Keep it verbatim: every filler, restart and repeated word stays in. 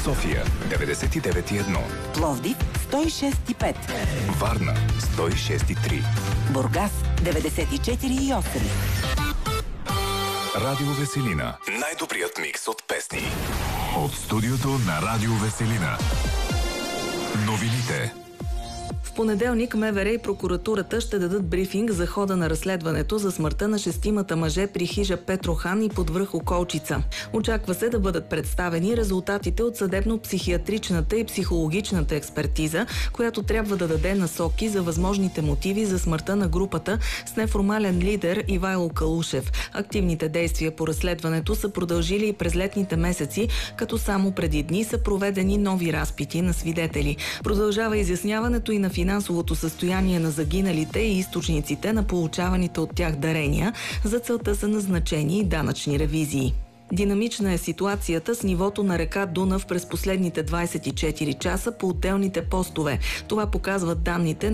София деветдесет и девет и едно, Пловдив сто и шест и пет, Варна сто и шест и три, Бургас деветдесет и четири и осем. Радио Веселина. Най-добрият микс от песни. От студиото на Радио Веселина. Новините. В понеделник МВР и прокуратурата ще дадат брифинг за хода на разследването за смъртта на шестимата мъже при хижа Петрохан и подвръх Околчица. Очаква се да бъдат представени резултатите от съдебно-психиатричната и психологичната експертиза, която трябва да даде насоки за възможните мотиви за смъртта на групата с неформален лидер Ивайло Калушев. Активните действия по разследването са продължили и през летните месеци, като само преди дни са проведени нови разпити на свидетели. Продължава изясняването и на финансовото състояние на загиналите и източниците на получаваните от тях дарения. За целта са назначени и данъчни ревизии. Динамична е ситуацията с нивото на река Дунав през последните двадесет и четири часа по отделните постове. Това показват данните